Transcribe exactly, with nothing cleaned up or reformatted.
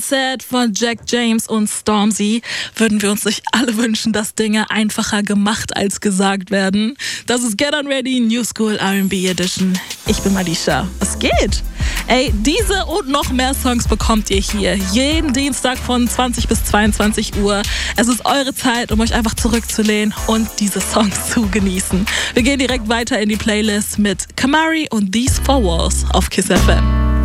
Sad von Jack James und Stormzy. Würden wir uns nicht alle wünschen, dass Dinge einfacher gemacht als gesagt werden? Das ist Get On Ready New School R and B Edition. Ich bin Alicia. Was geht? Ey, diese und noch mehr Songs bekommt ihr hier. Jeden Dienstag von zwanzig bis zweiundzwanzig Uhr. Es ist eure Zeit, um euch einfach zurückzulehnen und diese Songs zu genießen. Wir gehen direkt weiter in die Playlist mit Kamari und These Four Walls auf Kiss F M.